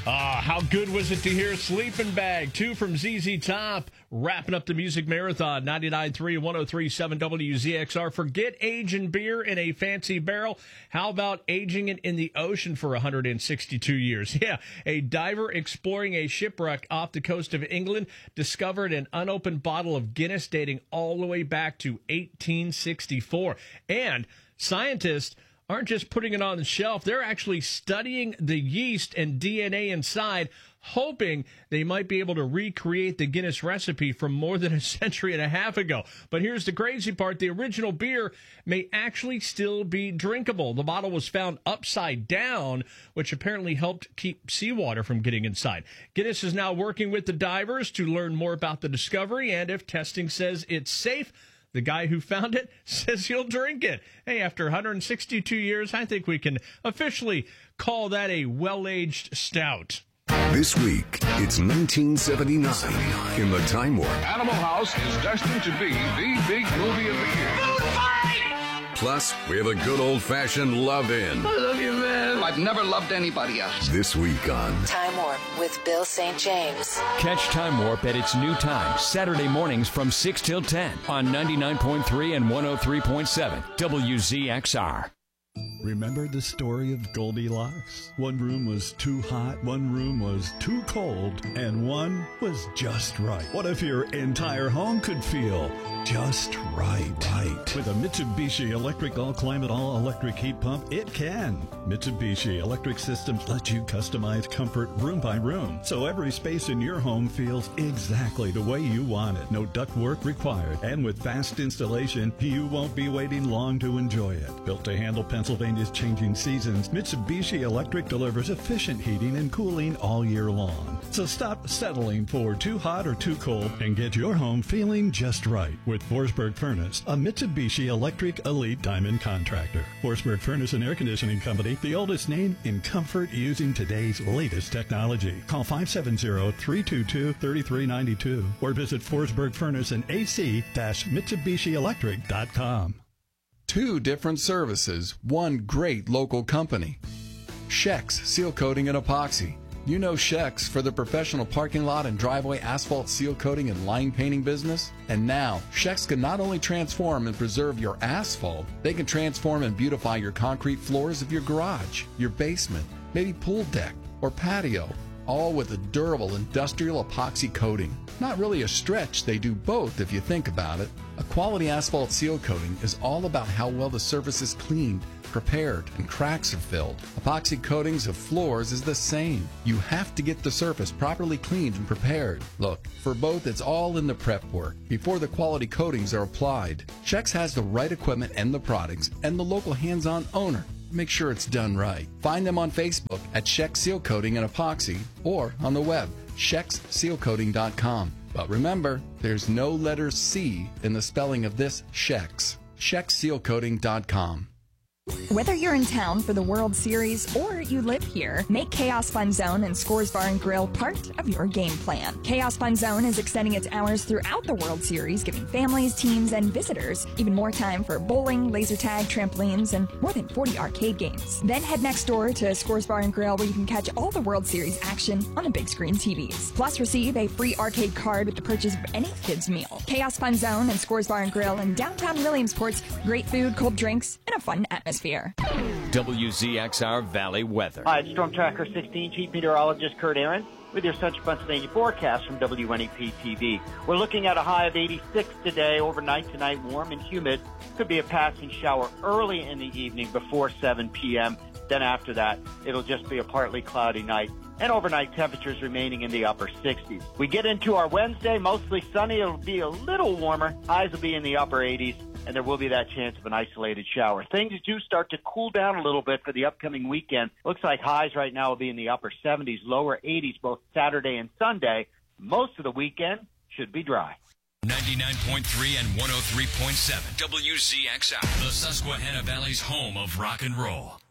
How good was it to hear Sleeping Bag, 2 from ZZ Top, wrapping up the Music Marathon, 99.3 and 103.7 WZXR. Forget aging beer in a fancy barrel. How about aging it in the ocean for 162 years? Yeah, a diver exploring a shipwreck off the coast of England discovered an unopened bottle of Guinness dating all the way back to 1864. And scientists aren't just putting it on the shelf. They're actually studying the yeast and DNA inside, hoping they might be able to recreate the Guinness recipe from more than a century and a half ago. But here's the crazy part. The original beer may actually still be drinkable. The bottle was found upside down, which apparently helped keep seawater from getting inside. Guinness is now working with the divers to learn more about the discovery, and if testing says it's safe, the guy who found it says he'll drink it. Hey, after 162 years, I think we can officially call that a well-aged stout. This week, it's 1979 in the Time Warp. Animal House is destined to be the big movie of the year. Plus, we have a good old-fashioned love-in. I love you, man. I've never loved anybody else. This week on Time Warp with Bill St. James. Catch Time Warp at its new time, Saturday mornings from 6 till 10 on 99.3 and 103.7 WZXR. Remember the story of Goldilocks? One room was too hot, one room was too cold, and one was just right. What if your entire home could feel just right? With a Mitsubishi electric all-climate, all-electric heat pump, it can. Mitsubishi Electric Systems lets you customize comfort room by room, so every space in your home feels exactly the way you want it. No ductwork required, and with fast installation, you won't be waiting long to enjoy it. Built to handle Pennsylvania's changing seasons, Mitsubishi Electric delivers efficient heating and cooling all year long. So stop settling for too hot or too cold and get your home feeling just right with Forsberg Furnace, a Mitsubishi Electric Elite Diamond contractor. Forsberg Furnace and Air Conditioning Company, the oldest name in comfort using today's latest technology. Call 570-322-3392 or visit Forsberg Furnace and AC-MitsubishiElectric.com. 2 different services, 1 great local company. Shex Seal Coating and Epoxy. You know Shex for the professional parking lot and driveway asphalt seal coating and line painting business. And now, Shex can not only transform and preserve your asphalt, they can transform and beautify your concrete floors of your garage, your basement, maybe pool deck or patio, all with a durable industrial epoxy coating. Not really a stretch, they do both if you think about it. A quality asphalt seal coating is all about how well the surface is cleaned, prepared, and cracks are filled. Epoxy coatings of floors is the same. You have to get the surface properly cleaned and prepared. Look, for both it's all in the prep work before the quality coatings are applied. Shex has the right equipment and the products and the local hands-on owner. Make sure it's done right. Find them on Facebook at Shex Seal Coating and Epoxy or on the web, ShexSealCoating.com. But remember, there's no letter C in the spelling of this Shex. ShexSealCoating.com. Whether you're in town for the World Series or you live here, make Chaos Fun Zone and Scores Bar and Grill part of your game plan. Chaos Fun Zone is extending its hours throughout the World Series, giving families, teams, and visitors even more time for bowling, laser tag, trampolines, and more than 40 arcade games. Then head next door to Scores Bar and Grill, where you can catch all the World Series action on the big screen TVs. Plus, receive a free arcade card with the purchase of any kids' meal. Chaos Fun Zone and Scores Bar and Grill in downtown Williamsport's great food, cold drinks, and a fun atmosphere. WZXR Valley Weather. Hi, it's Storm Tracker 16 Chief Meteorologist Kurt Aaron with your Central Pennsylvania forecast from WNEP TV. We're looking at a high of 86 today, overnight tonight, warm and humid. Could be a passing shower early in the evening before 7 p.m. Then after that, it'll just be a partly cloudy night. And overnight temperatures remaining in the upper 60s. We get into our Wednesday, mostly sunny. It'll be a little warmer. Highs will be in the upper 80s. And there will be that chance of an isolated shower. Things do start to cool down a little bit for the upcoming weekend. Looks like highs right now will be in the upper 70s, lower 80s, both Saturday and Sunday. Most of the weekend should be dry. 99.3 and 103.7 WZXR, the Susquehanna Valley's home of rock and roll.